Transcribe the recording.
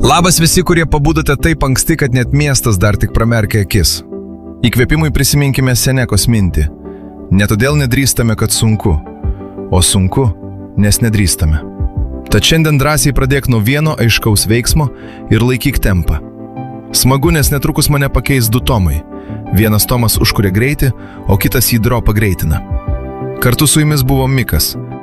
Labas visi, kurie pabudote taip anksti, kad net miestas dar tik pramerkia akis. Įkvėpimui prisiminkime Senekos mintį. Ne todėl nedrįstame, kad sunku, o sunku, nes nedrįstame. Tad šiandien drąsiai pradėk nuo vieno aiškaus veiksmo ir laikyk tempą. Smagu, nes netrukus mane pakeis du tomai. Vienas tomas užkuria greitį, o kitas jį pagreitina. Kartu su jumis buvo Mikas.